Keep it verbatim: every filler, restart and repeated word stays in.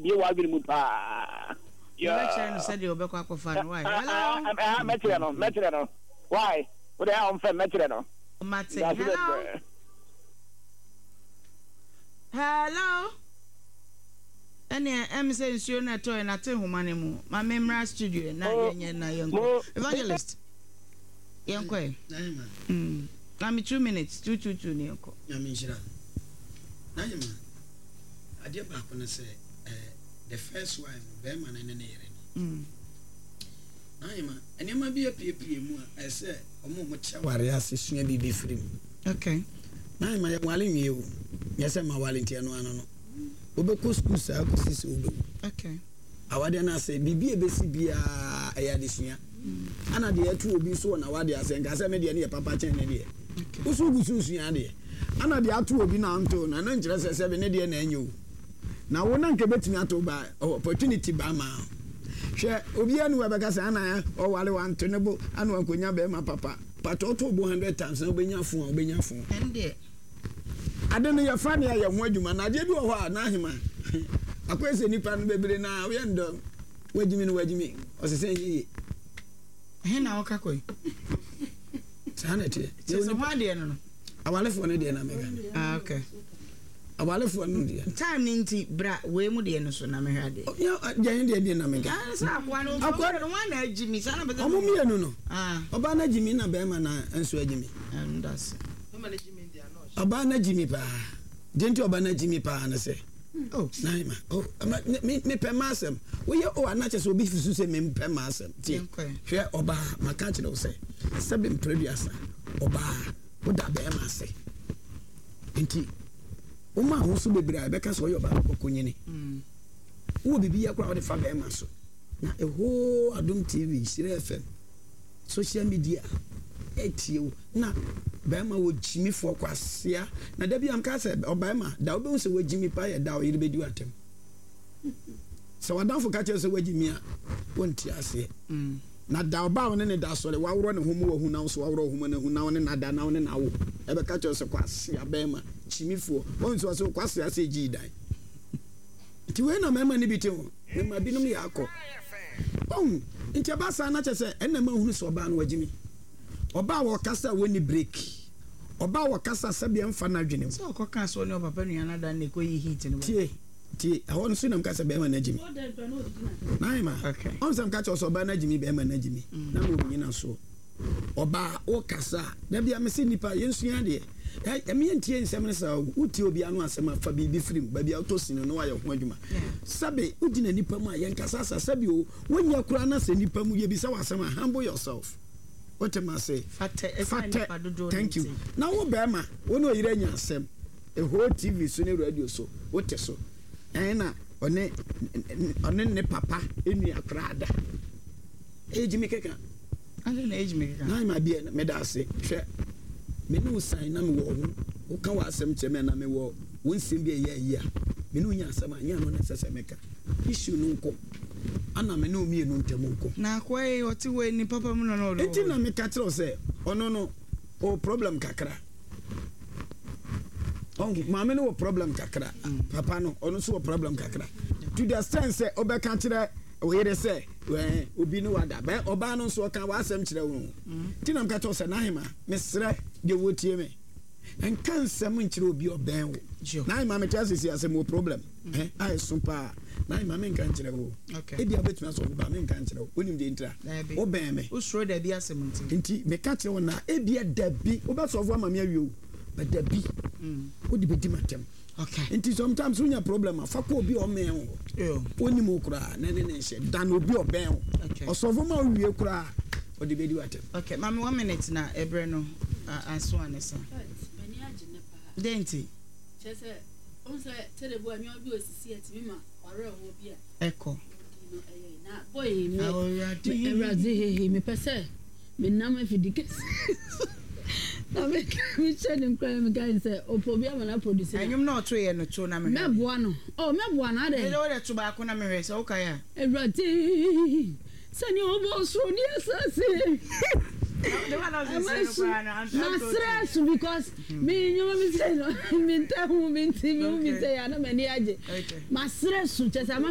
be wagging mu pa. Yeah, said you back up fan. Why? Metrano, Metrano. Why? What the hell, Metrano? Hello. Hello. Any I'm saying you na to na te humane mu. My memory studio na yenye na yenko. Evangelist. Yenko. Na yema. Mm. Na me two minutes, two two two yenko. Ya me nshira. Na yema. Ade ba ko na say eh the first one be man na na yere ni. Mm. Na yema, ene ma bi apiepie mu a say omo mo che ware ase sua bi bi free mu. Okay. Na yema ya wale nwie o. Yesa ma wale ntia no ano no. Obeko school sa ko sisi obo. Okay. Awade na say bibi ebesi bia eya desua. Ana de atu obi so na wade ase nka say me de ne papa chen ne de. Okay. Usu gusu sua de. Ana de atu obi na anto na na nkire say be ne de na anyo. Na wo na nke betimi ato ba opportunity ba ma. Hwe obi anu we beka say ana o wale wanto ne bo anu ankonya be ma papa. Pato to one hundred times na obenya fun obenya fun. Ende adeno ya fani ya ho adwuma na ade bi wo ho na ahema akwese nipa no bebere na we ndo wajimi no wajimi osese yi he na oka koi sanete se so ma de no no awalefo ne de na mega ah okay awalefo no de time ninti bra we mu de no so na me hade ya jan de de na mega ah sa akwa no akwa no one na ajimi sana be omo mi enu no ah oba na jimi na be ma na enso ajimi and that's Mama na Jimmy dia no. Oba na jimi pa denti oba na jimi pa na se oh naima oh me me pe masem we ye o anache so obi fisu se me pe masem ti hwe oba maka kire wo se sebe producer oba wo da be ma se enti o ma ho so bebira be ka so yo ba kokonyini mm wo bibi ya kwa wo de fa be ma so na e ho Adom T V Sire F M social media etio na be ma wo jimi fo kwasia na da bi am ka se oba ma da wo be se wo jimi pa ye da wo yire be di atem so wadan fo ka che se wo jimi a wonti ase mm na da oba wo ne da so le wa woro ne ho mu wo hu na so wa woro ho ne hu na wo ne na da na wo ne na wo e be ka che se kwasia be ma jimi fo won so so kwasia se ji dan ti we na mema ni bi ti ho me ma binum ya akọ on nti ba sa na che se enna ma hu so oba no wajimi oba wo kasa woni break oba wo kasa sabia mfa na dwene so ko kan so ne papa nua na da ne ko yi hit ne tie tie awon so nam kasa be ma na jimi naima okay on sam ka cho so oba na jimi be ma na jimi na mo nyina so oba wo kasa da bia me se nipa yensua de e me ntie nsem ne sa uti obi anu asem afa bibi frim ba bia to sinu no wa ye ho adwuma sabe ugina nipa mu ayen kasa sa sabe o wonya kura na se nipa mu ye bi sa wasem humble yourself. What am I say? Fate, thank you. Now, Obama, one of your answer, a whole T V, Sunny radio, so what is so? Anna, on ne papa, in your crowd. Age maker. I don't age maker. Now, my dear, Medase, share. Me no sign, I'm warm. Who can was some chairman, I'm a war. Won't seem be a year. Me no yansama, yan on necessary maker. Issue no co. Ana me no mi enu ntemonko na kwai oti we ni papa mu no no enti na me ka tro se ono no o problem kakra on ma me no problem kakra papa no ono so problem kakra to the extent say obeka kire we here say we obi no wada ba oba no so kan wa asem kire wo ti na me ka tro se na hema me sre de wotie me en kan sem nkire obi oben wo na ma me tell say asem o problem eh ai sumpa na ma me nkan kire wo okay e bia betuna so ba me nkan kire wo onim de ntra o ben me usro da bia asem nti nti me ka kire wo na e bia da bi o ba so fo ma me awie o ba da bi mm o di bedi matem okay nti sometimes unya problem afa ko obi o men wo yo onim okura na ne ne hye dan obi o ben wo o so fo ma awie kura o di bedi watem okay mama one minute na ebre no aso anesa bani agine pa denti chese on se telebu anyo bi osisi etimi ma ore ho bi a eko na boy me awradi me pese me nam afidikes na me me chenim kwa me guy say opobi amana producer anyum na oto ye no to na me me boa no oh me boa na dey e do to ba ko na me hwe say o kai a awradi sani obo so ni asase the one of the same na stress because me nyoma me say no me nta hu me nti me hu me say ya na me ni age ma stress chese